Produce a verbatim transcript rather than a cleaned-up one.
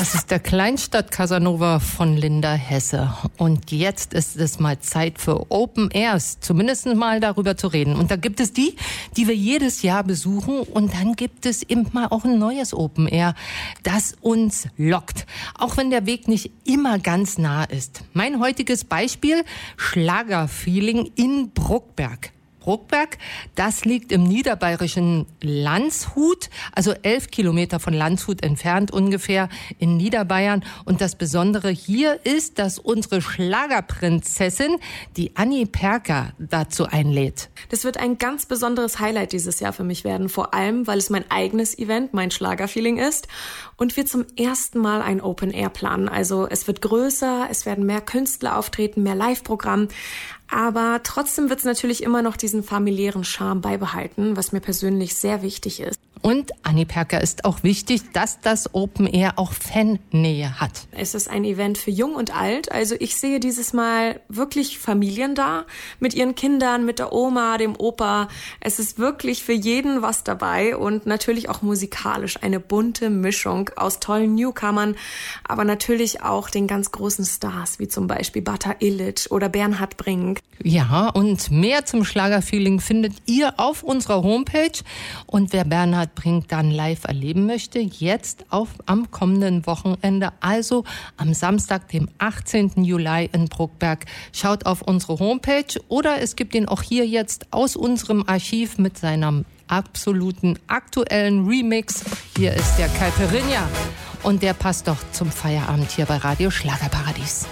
Das ist der Kleinstadt-Casanova von Linda Hesse. Und jetzt ist es mal Zeit für Open Airs, zumindest mal darüber zu reden. Und da gibt es die, die wir jedes Jahr besuchen. Und dann gibt es eben mal auch ein neues Open Air, das uns lockt. Auch wenn der Weg nicht immer ganz nah ist. Mein heutiges Beispiel, Schlagerfeeling in Bruckberg. Bruckberg, das liegt im niederbayerischen Landshut, also elf Kilometer von Landshut entfernt ungefähr in Niederbayern. Und das Besondere hier ist, dass unsere Schlagerprinzessin, die Anni Perker, dazu einlädt. Das wird ein ganz besonderes Highlight dieses Jahr für mich werden, vor allem, weil es mein eigenes Event, mein Schlagerfeeling ist und wir zum ersten Mal ein Open Air planen. Also es wird größer, es werden mehr Künstler auftreten, mehr Live-Programm. Aber trotzdem wird es natürlich immer noch diesen familiären Charme beibehalten, was mir persönlich sehr wichtig ist. Und Anni Perker ist auch wichtig, dass das Open Air auch Fannähe hat. Es ist ein Event für Jung und Alt. Also ich sehe dieses Mal wirklich Familien da, mit ihren Kindern, mit der Oma, dem Opa. Es ist wirklich für jeden was dabei und natürlich auch musikalisch eine bunte Mischung aus tollen Newcomern, aber natürlich auch den ganz großen Stars, wie zum Beispiel Bata Illich oder Bernhard Brink. Ja, und mehr zum Schlagerfeeling findet ihr auf unserer Homepage. Und wer Bernhard Brink dann live erleben möchte, jetzt auf am kommenden Wochenende, also am Samstag, dem achtzehnten Juli in Bruckberg. Schaut auf unsere Homepage oder es gibt ihn auch hier jetzt aus unserem Archiv mit seinem absoluten aktuellen Remix. Hier ist der Caipirinha und der passt doch zum Feierabend hier bei Radio Schlagerparadies.